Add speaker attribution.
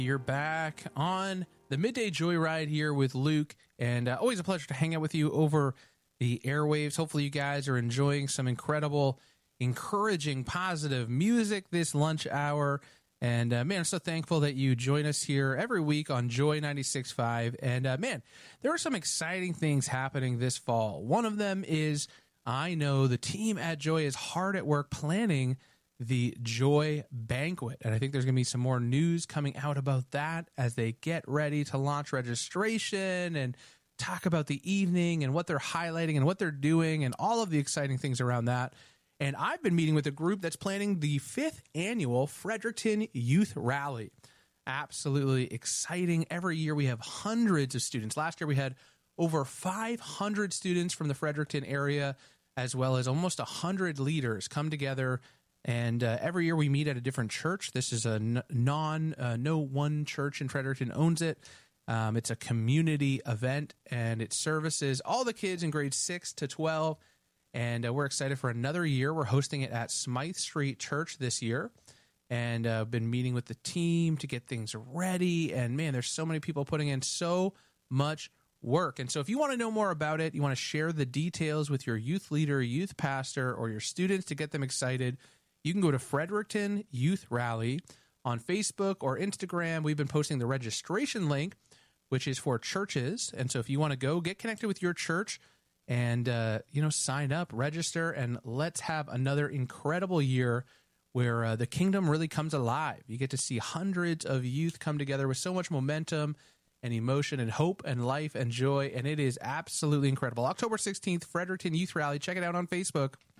Speaker 1: You're back on the Midday Joyride here with Luke, and always a pleasure to hang out with you over the airwaves. Hopefully you guys are enjoying some incredible, encouraging, positive music this lunch hour. And man, I'm so thankful that you join us here every week on Joy 96.5. And man, there are some exciting things happening this fall. One of them is, I know the team at Joy is hard at work planning the Joy Banquet. And I think there's going to be some more news coming out about that as they get ready to launch registration and talk about the evening and what they're highlighting and what they're doing and all of the exciting things around that. And I've been meeting with a group that's planning the 5th annual Fredericton Youth Rally. Absolutely exciting. Every year we have hundreds of students. Last year we had over 500 students from the Fredericton area, as well as almost 100 leaders come together. And every year we meet at a different church. This is a no one church in Fredericton owns it. It's a community event, and it services all the kids in grades 6 to 12. And we're excited for another year. We're hosting it at Smythe Street Church this year. And I've been meeting with the team to get things ready. And man, there's so many people putting in so much work. And so if you want to know more about it, you want to share the details with your youth leader, youth pastor, or your students to get them excited, you can go to Fredericton Youth Rally on Facebook or Instagram. We've been posting the registration link, which is for churches. And so if you want to go, get connected with your church and, sign up, register, and let's have another incredible year where the kingdom really comes alive. You get to see hundreds of youth come together with so much momentum and emotion and hope and life and joy, and it is absolutely incredible. October 16th, Fredericton Youth Rally. Check it out on Facebook.